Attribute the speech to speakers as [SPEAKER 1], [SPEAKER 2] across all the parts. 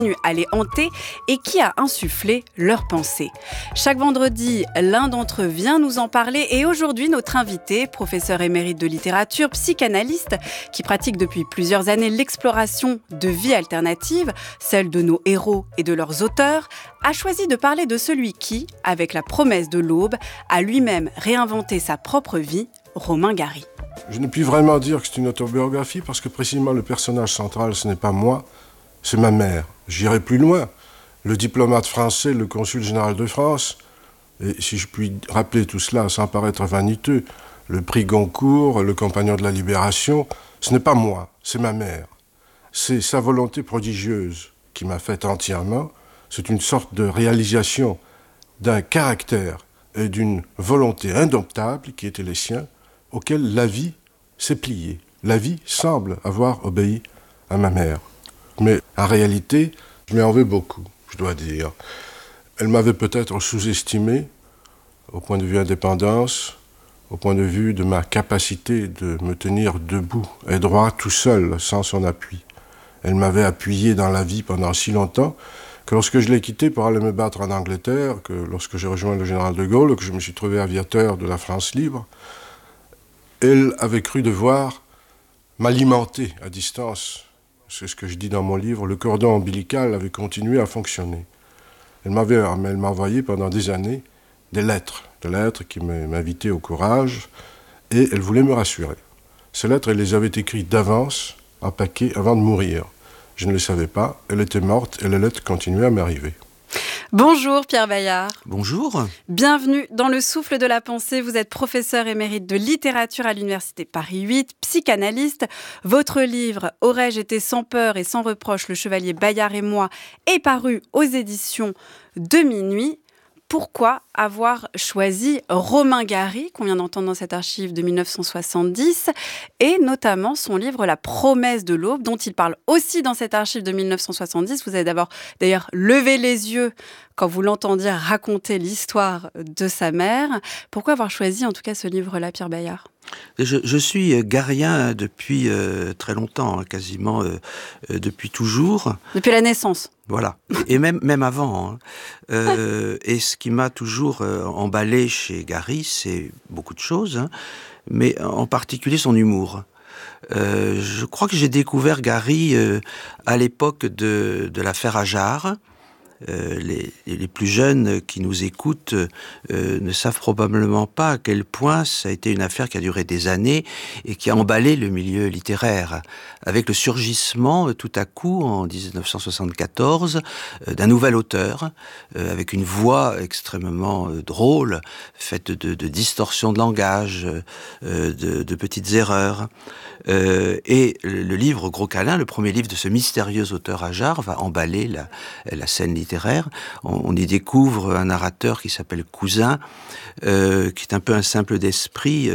[SPEAKER 1] à les hanter et qui a insufflé leurs pensées. Chaque vendredi, l'un d'entre eux vient nous en parler et aujourd'hui, notre invité, professeur émérite de littérature, psychanalyste, qui pratique depuis plusieurs années l'exploration de vie alternative, celle de nos héros et de leurs auteurs, a choisi de parler de celui qui, avec la promesse de l'aube, a lui-même réinventé sa propre vie, Romain Gary.
[SPEAKER 2] Je ne puis vraiment dire que c'est une autobiographie parce que précisément le personnage central, ce n'est pas moi, c'est ma mère. J'irai plus loin. Le diplomate français, le consul général de France, et si je puis rappeler tout cela sans paraître vaniteux, le prix Goncourt, le compagnon de la Libération, ce n'est pas moi, c'est ma mère. C'est sa volonté prodigieuse qui m'a fait entièrement. C'est une sorte de réalisation d'un caractère et d'une volonté indomptable qui étaient les siens, auquel la vie s'est pliée. La vie semble avoir obéi à ma mère. Mais en réalité, je lui en veux beaucoup, je dois dire. Elle m'avait peut-être sous-estimé au point de vue indépendance, au point de vue de ma capacité de me tenir debout et droit tout seul, sans son appui. Elle m'avait appuyé dans la vie pendant si longtemps que lorsque je l'ai quittée pour aller me battre en Angleterre, que lorsque j'ai rejoint le général de Gaulle, que je me suis trouvé aviateur de la France libre, elle avait cru devoir m'alimenter à distance. C'est ce que je dis dans mon livre, le cordon ombilical avait continué à fonctionner. Elle m'a envoyé pendant des années des lettres qui m'invitaient au courage, et elle voulait me rassurer. Ces lettres, elle les avait écrites d'avance, en paquet, avant de mourir. Je ne le savais pas, elle était morte, et les lettres continuaient à m'arriver.
[SPEAKER 1] Bonjour Pierre Bayard.
[SPEAKER 3] Bonjour.
[SPEAKER 1] Bienvenue dans le souffle de la pensée. Vous êtes professeur émérite de littérature à l'Université Paris 8, psychanalyste. Votre livre « Aurais-je été sans peur et sans reproche, le chevalier Bayard et moi » est paru aux éditions de Minuit. Pourquoi avoir choisi Romain Gary, qu'on vient d'entendre dans cette archive de 1970, et notamment son livre « La promesse de l'aube », dont il parle aussi dans cette archive de 1970. Vous avez d'ailleurs levé les yeux quand vous l'entendiez raconter l'histoire de sa mère. Pourquoi avoir choisi en tout cas ce livre-là, Pierre Bayard ?
[SPEAKER 3] Je suis garien depuis très longtemps, quasiment depuis toujours.
[SPEAKER 1] Depuis la naissance.
[SPEAKER 3] Voilà, et même avant. Et ce qui m'a toujours emballé chez Gary, c'est beaucoup de choses, mais en particulier son humour. Je crois que j'ai découvert Gary à l'époque de l'affaire Ajard. Les plus jeunes qui nous écoutent ne savent probablement pas à quel point ça a été une affaire qui a duré des années et qui a emballé le milieu littéraire, avec le surgissement tout à coup en 1974 d'un nouvel auteur avec une voix extrêmement drôle, faite de distorsions de langage, de petites erreurs. Et le livre Gros Câlin, le premier livre de ce mystérieux auteur Ajard, va emballer la scène littéraire. On y découvre un narrateur qui s'appelle Cousin, qui est un peu un simple d'esprit,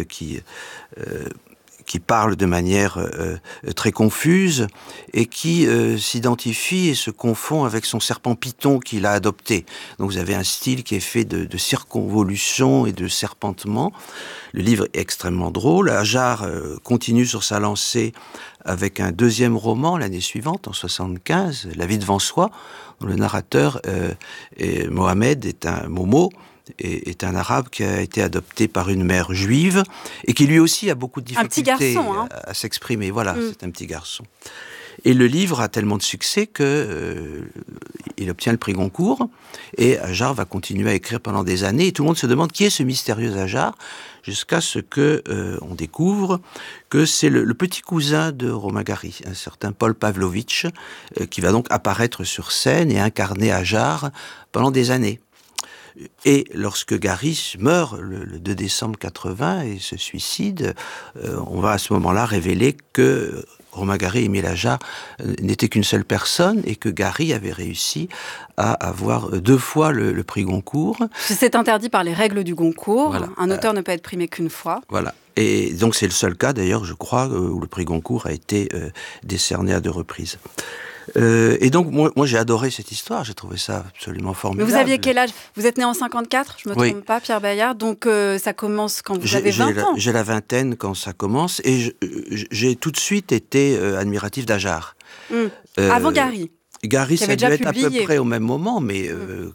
[SPEAKER 3] qui parle de manière très confuse et qui s'identifie et se confond avec son serpent python qu'il a adopté. Donc vous avez un style qui est fait de circonvolution et de serpentement. Le livre est extrêmement drôle. Ajard continue sur sa lancée avec un deuxième roman l'année suivante, en 1975, La vie devant soi, dont le narrateur Mohamed est un arabe qui a été adopté par une mère juive et qui lui aussi a beaucoup de difficultés à s'exprimer. Voilà, c'est un petit garçon. Et le livre a tellement de succès il obtient le prix Goncourt et Ajard va continuer à écrire pendant des années et tout le monde se demande qui est ce mystérieux Ajard, jusqu'à ce que on découvre que c'est le petit cousin de Romain Gary, un certain Paul Pavlovitch, qui va donc apparaître sur scène et incarner Ajard pendant des années. Et lorsque Gary meurt le 2 décembre 80 et se suicide, on va à ce moment-là révéler que Romain Gary et Émile Ajard n'étaient qu'une seule personne et que Gary avait réussi à avoir 2 fois le prix Goncourt.
[SPEAKER 1] C'est interdit par les règles du Goncourt.
[SPEAKER 3] Voilà.
[SPEAKER 1] Un auteur ne peut être primé qu'une fois.
[SPEAKER 3] Voilà. Et donc c'est le seul cas d'ailleurs, je crois, où le prix Goncourt a été décerné à 2 reprises. Et donc, moi j'ai adoré cette histoire, j'ai trouvé ça absolument formidable.
[SPEAKER 1] Mais vous aviez quel âge ? Vous êtes né en 54, je ne me trompe pas, Pierre Bayard, donc ça commence quand vous avez 20 ans.
[SPEAKER 3] J'ai la vingtaine quand ça commence, et j'ai tout de suite été admiratif d'Ajard.
[SPEAKER 1] Avant Gary ?
[SPEAKER 3] Gary, ça a dû être
[SPEAKER 1] publié.
[SPEAKER 3] à peu près au même moment, mais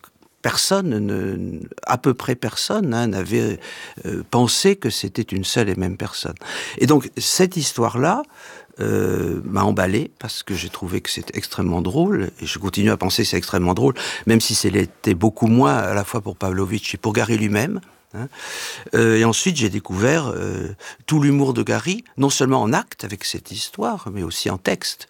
[SPEAKER 3] à peu près personne n'avait pensé que c'était une seule et même personne. Et donc, cette histoire-là m'a emballé, parce que j'ai trouvé que c'était extrêmement drôle, et je continue à penser que c'est extrêmement drôle, même si c'était beaucoup moins, à la fois pour Pavlovitch et pour Gary lui-même. Et ensuite, j'ai découvert tout l'humour de Gary, non seulement en acte avec cette histoire, mais aussi en texte.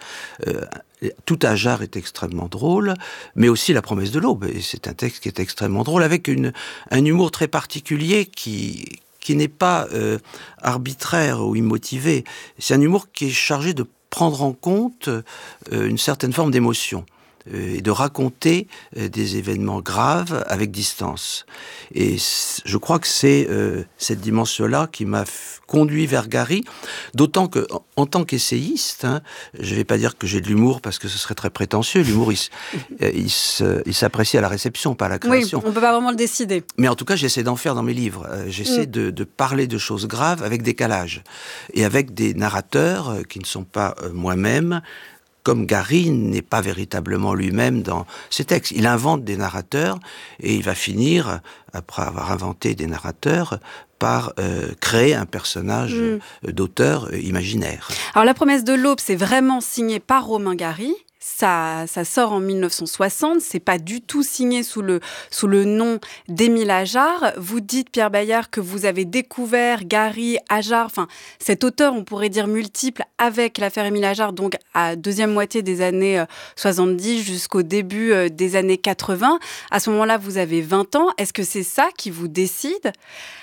[SPEAKER 3] Tout Ajar est extrêmement drôle, mais aussi La promesse de l'aube. Et c'est un texte qui est extrêmement drôle, avec un humour très particulier qui n'est pas arbitraire ou immotivé. C'est un humour qui est chargé de prendre en compte une certaine forme d'émotion et de raconter des événements graves avec distance. Et je crois que c'est cette dimension-là qui m'a conduit vers Gary, d'autant que, en tant qu'essayiste, je ne vais pas dire que j'ai de l'humour parce que ce serait très prétentieux. L'humour, il s'apprécie à la réception, pas à la création.
[SPEAKER 1] Oui, on ne peut pas vraiment le décider.
[SPEAKER 3] Mais en tout cas, j'essaie d'en faire dans mes livres. J'essaie de parler de choses graves avec décalage et avec des narrateurs qui ne sont pas moi-même, comme Gary n'est pas véritablement lui-même dans ses textes. Il invente des narrateurs et il va finir, après avoir inventé des narrateurs, par créer un personnage d'auteur imaginaire.
[SPEAKER 1] Alors, La promesse de l'aube, c'est vraiment signé par Romain Gary. Ça sort en 1960, c'est pas du tout signé sous le nom d'Émile Ajar. Vous dites, Pierre Bayard, que vous avez découvert Gary, Ajar, enfin cet auteur, on pourrait dire multiple, avec l'affaire Émile Ajar, donc à deuxième moitié des années 70 jusqu'au début des années 80. À ce moment-là, vous avez 20 ans. Est-ce que c'est ça qui vous décide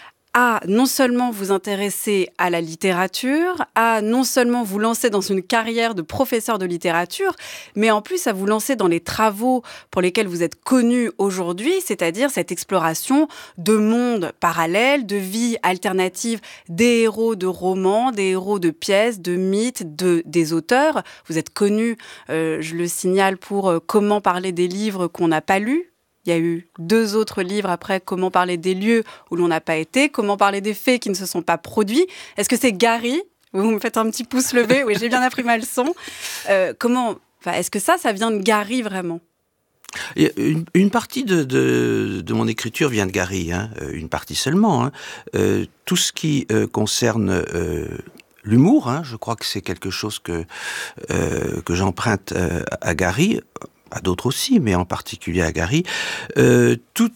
[SPEAKER 1] à non seulement vous intéresser à la littérature, à non seulement vous lancer dans une carrière de professeur de littérature, mais en plus à vous lancer dans les travaux pour lesquels vous êtes connu aujourd'hui, c'est-à-dire cette exploration de mondes parallèles, de vie alternative des héros de romans, des héros de pièces, de mythes, des auteurs. Vous êtes connu, je le signale, pour Comment parler des livres qu'on n'a pas lus. Il y a eu 2 autres livres après, Comment parler des lieux où l'on n'a pas été, Comment parler des faits qui ne se sont pas produits. Est-ce que c'est Gary ? Vous me faites un petit pouce levé, oui, j'ai bien appris ma leçon. Est-ce que ça vient de Gary vraiment ?
[SPEAKER 3] Une partie de mon écriture vient de Gary, une partie seulement. Tout ce qui concerne l'humour, je crois que c'est quelque chose que j'emprunte à Gary, à d'autres aussi, mais en particulier à Gary, toute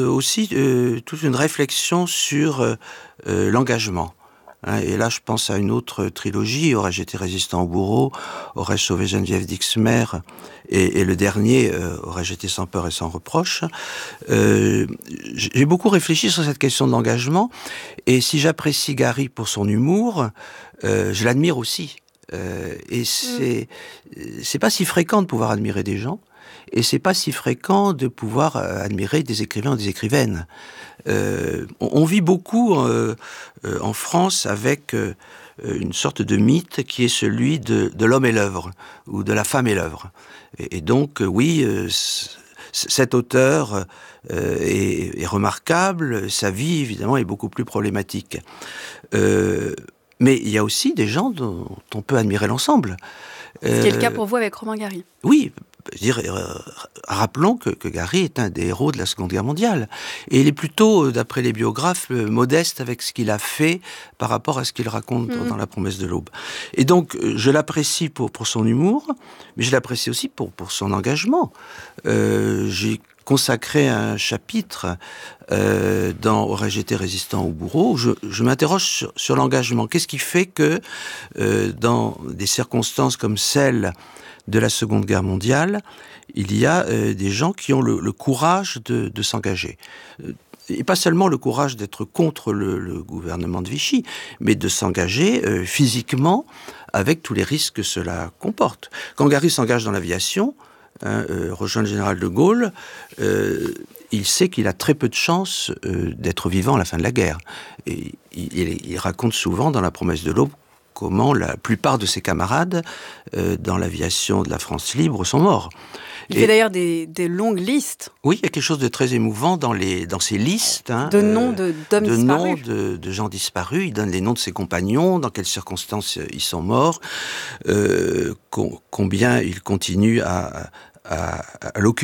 [SPEAKER 3] une réflexion sur l'engagement. Et là, je pense à une autre trilogie, Aurais-je été résistant au bourreau, Aurais-je sauvé Geneviève Dixmer, et le dernier, Aurais-je été sans peur et sans reproche. J'ai beaucoup réfléchi sur cette question de l'engagement, et si j'apprécie Gary pour son humour, je l'admire aussi. Et c'est pas si fréquent de pouvoir admirer des gens, et c'est pas si fréquent de pouvoir admirer des écrivains ou des écrivaines. On vit beaucoup en France avec une sorte de mythe qui est celui de l'homme et l'œuvre, ou de la femme et l'œuvre. Et donc, oui, cet auteur est remarquable, sa vie, évidemment, est beaucoup plus problématique. Mais il y a aussi des gens dont on peut admirer l'ensemble.
[SPEAKER 1] Ce qui est le cas pour vous avec Romain Gary.
[SPEAKER 3] Oui, rappelons que Gary est un des héros de la Seconde Guerre mondiale. Et il est plutôt, d'après les biographes, modeste avec ce qu'il a fait par rapport à ce qu'il raconte dans La promesse de l'aube. Et donc, je l'apprécie pour son humour, mais je l'apprécie aussi pour son engagement. J'ai consacré un chapitre dans Aurais-je été résistant au bourreau, où je m'interroge sur l'engagement. Qu'est-ce qui fait que dans des circonstances comme celle de la Seconde Guerre mondiale, il y a des gens qui ont le courage de s'engager. Et pas seulement le courage d'être contre le gouvernement de Vichy, mais de s'engager physiquement avec tous les risques que cela comporte. Quand Gary s'engage dans l'aviation, rejoint le général de Gaulle, il sait qu'il a très peu de chances d'être vivant à la fin de la guerre. Et il raconte souvent dans La promesse de l'aube comment la plupart de ses camarades dans l'aviation de la France libre sont morts.
[SPEAKER 1] Il fait d'ailleurs des longues listes.
[SPEAKER 3] Oui, il y a quelque chose de très émouvant dans ces listes.
[SPEAKER 1] De noms d'hommes disparus.
[SPEAKER 3] De noms de gens disparus. Il donne les noms de ses compagnons, dans quelles circonstances ils sont morts, combien ils continuent à l'occupation